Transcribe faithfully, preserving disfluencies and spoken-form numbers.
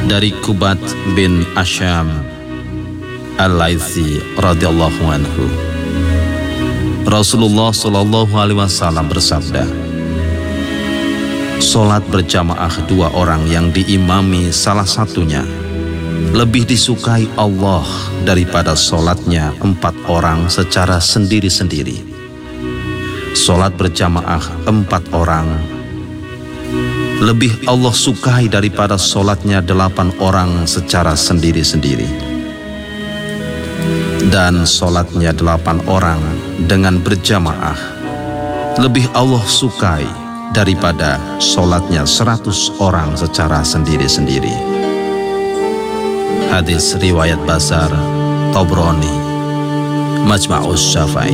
dari Kubat bin Asyam Al-Laitsi radhiyallahu anhu, Rasulullah shallallahu alaihi wasallam bersabda, "Solat berjamaah dua orang yang diimami salah satunya lebih disukai Allah daripada solatnya empat orang secara sendiri-sendiri. Solat berjamaah empat orang lebih Allah sukai daripada solatnya delapan orang secara sendiri-sendiri. Dan solatnya delapan orang dengan berjamaah lebih Allah sukai daripada solatnya seratus orang secara sendiri-sendiri." Hadis riwayat Bazar, Tabrani, Majma'us Syafi'i.